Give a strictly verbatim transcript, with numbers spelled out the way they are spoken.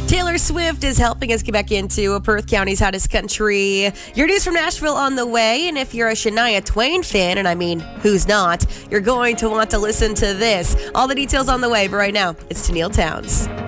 Taylor Swift is helping us get back into Perth County's hottest country. Your news from Nashville on the way. And if you're a Shania Twain fan, and I mean, who's not, you're going to want to listen to this. All the details on the way, but right now, it's Tennille Towns.